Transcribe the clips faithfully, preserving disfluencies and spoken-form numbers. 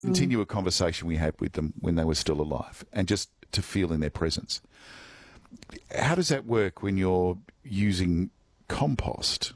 continue a conversation we had with them when they were still alive and just to feel in their presence. How does that work when you're using compost?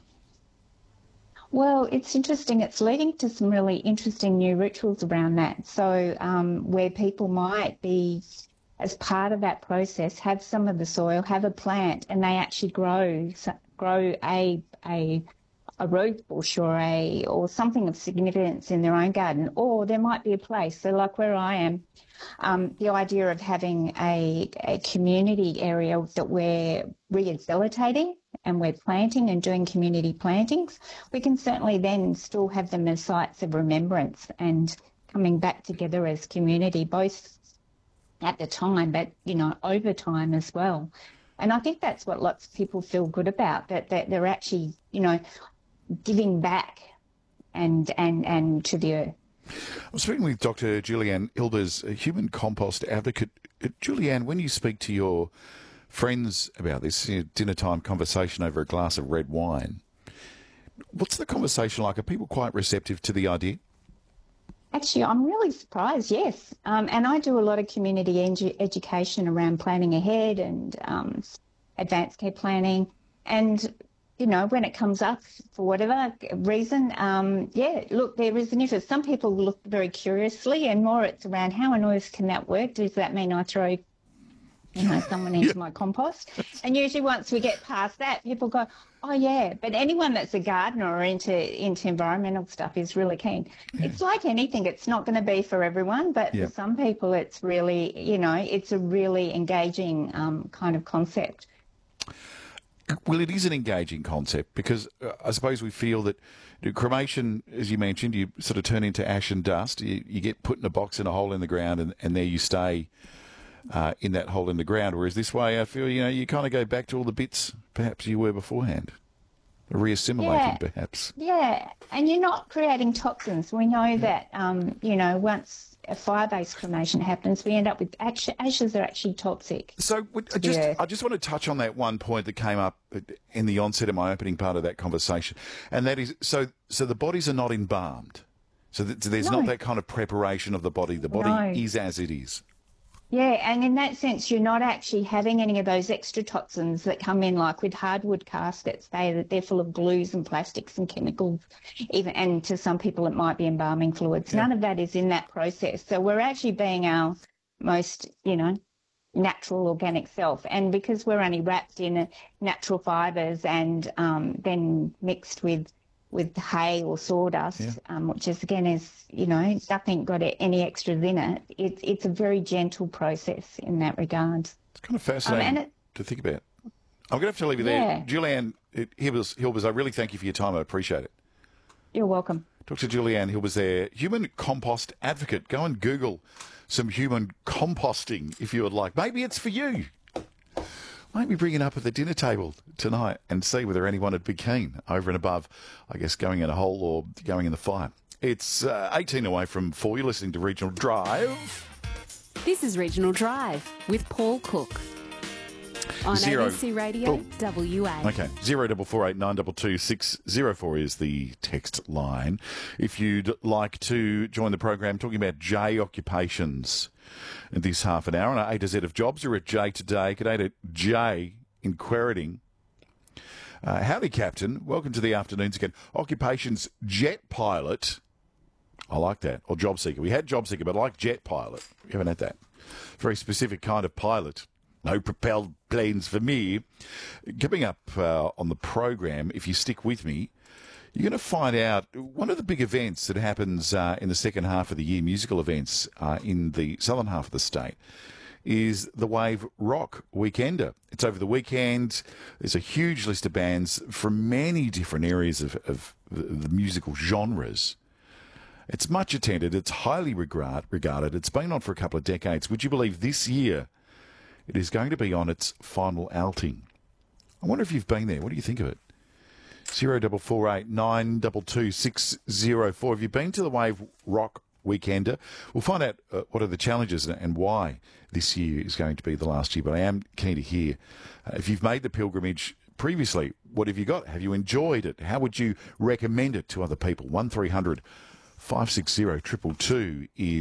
Well, it's interesting. It's leading to some really interesting new rituals around that. So um, where people might be, as part of that process, have some of the soil, have a plant, and they actually grow grow a a a rose bush or a or something of significance in their own garden. Or there might be a place. So like where I am, um, the idea of having a, a community area that we're rehabilitating and we're planting and doing community plantings, we can certainly then still have them as sites of remembrance and coming back together as community, both at the time, but, you know, over time as well. And I think that's what lots of people feel good about, that, that they're actually, you know, giving back and and and to the earth. I'm speaking with Doctor Julianne Hilbers, a human compost advocate. Uh, Julianne, when you speak to your friends about this, you know, dinner time conversation over a glass of red wine, what's the conversation like? Are people quite receptive to the idea? Actually, I'm really surprised, yes. Um, and I do a lot of community edu- education around planning ahead and um, advanced care planning. And, you know, when it comes up for whatever reason, um, yeah, look, there is an interest. Some people look very curiously, and more it's around how on earth can that work? Does that mean I throw, you know, someone into yeah. my compost? And usually once we get past that, people go, oh, yeah. But anyone that's a gardener or into into environmental stuff is really keen. Yeah. It's like anything. It's not going to be for everyone, but yeah. for some people it's really, you know, it's a really engaging um, kind of concept. Well, it is an engaging concept because uh, I suppose we feel that you know, cremation, as you mentioned, you sort of turn into ash and dust. You, you get put in a box in a hole in the ground and, and there you stay uh, in that hole in the ground. Whereas this way, I feel, you know, you kind of go back to all the bits perhaps you were beforehand. Reassimilating, yeah. perhaps. Yeah, and you're not creating toxins. We know yeah. that, um, you know, once a fire-based cremation happens, we end up with ashes, ashes that are actually toxic. So I just, I just want to touch on that one point that came up in the onset of my opening part of that conversation, and that is, so so the bodies are not embalmed. So th- there's no. not that kind of preparation of the body. The body no. is as it is. Yeah, and in that sense, you're not actually having any of those extra toxins that come in, like with hardwood caskets. They, they're full of glues and plastics and chemicals, even, and to some people it might be embalming fluids. Yeah. None of that is in that process. So we're actually being our most, you know, natural organic self. And because we're only wrapped in natural fibres and um, then mixed with with hay or sawdust, yeah. um, which is, again, is, you know, nothing got any extras in it. It's it's a very gentle process in that regard. It's kind of fascinating um, it, to think about. I'm going to have to leave you yeah. there. Julianne Hilbers, Hilbers, I really thank you for your time. I appreciate it. You're welcome. Doctor Julianne Hilbers there, human compost advocate. Go and Google some human composting if you would like. Maybe it's for you. Maybe bring it up at the dinner table tonight and see whether anyone would be keen over and above, I guess, going in a hole or going in the fire. It's uh, eighteen away from four. You're listening to Regional Drive. This is Regional Drive with Paul Cook on Zero. A B C Radio oh. W A. Okay, zero double four eight nine double two six zero four is the text line. If you'd like to join the program, talking about J occupations in this half an hour, and A to Z of jobs are at J today. G'day to J in Queriting. Uh, howdy, Captain. Welcome to the afternoons again. Occupations jet pilot. I like that. Or job seeker. We had job seeker, but I like jet pilot. We haven't had that. Very specific kind of pilot. No propelled planes for me. Coming up uh, on the program, if you stick with me, you're going to find out one of the big events that happens uh, in the second half of the year, musical events uh, in the southern half of the state, is the Wave Rock Weekender. It's over the weekend. There's a huge list of bands from many different areas of, of the, the musical genres. It's much attended. It's highly regard, regarded. It's been on for a couple of decades. Would you believe this year it is going to be on its final outing? I wonder if you've been there. What do you think of it? Zero double four eight nine double two six zero four. Have you been to the Wave Rock Weekender? We'll find out uh, what are the challenges and why this year is going to be the last year. But I am keen to hear uh, if you've made the pilgrimage previously. What have you got? Have you enjoyed it? How would you recommend it to other people? One three hundred five six zero two two two is